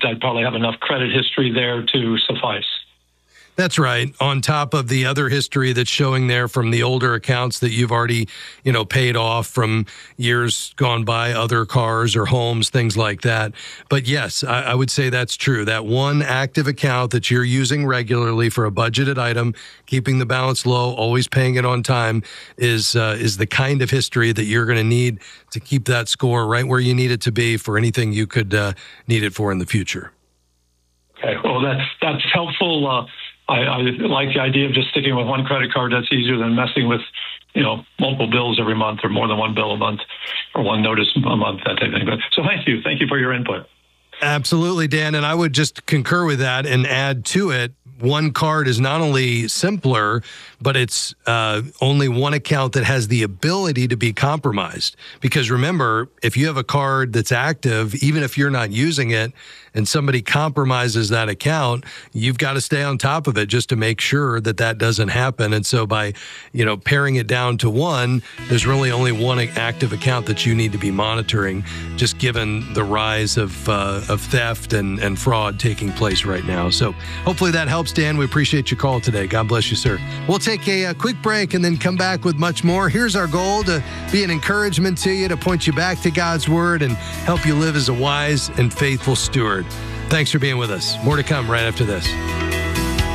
I'd probably have enough credit history there to suffice. That's right. On top of the other history that's showing there from the older accounts that you've already, paid off from years gone by, other cars or homes, things like that. But yes, I would say that's true. That one active account that you're using regularly for a budgeted item, keeping the balance low, always paying it on time is the kind of history that you're going to need to keep that score right where you need it to be for anything you could need it for in the future. Okay. Well, that's helpful. I like the idea of just sticking with one credit card. That's easier than messing with, multiple bills every month or more than one bill a month or one notice a month, that type of thing. So thank you. Thank you for your input. Absolutely, Dan. And I would just concur with that and add to it. One card is not only simpler, but it's only one account that has the ability to be compromised. Because remember, if you have a card that's active, even if you're not using it, and somebody compromises that account, you've got to stay on top of it just to make sure that that doesn't happen. And so by, paring it down to one, there's really only one active account that you need to be monitoring, just given the rise of theft and fraud taking place right now. So hopefully that helps, Dan. We appreciate your call today. God bless you, sir. We'll take a quick break and then come back with much more. Here's our goal: to be an encouragement to you, to point you back to God's word and help you live as a wise and faithful steward. Thanks for being with us. More to come right after this.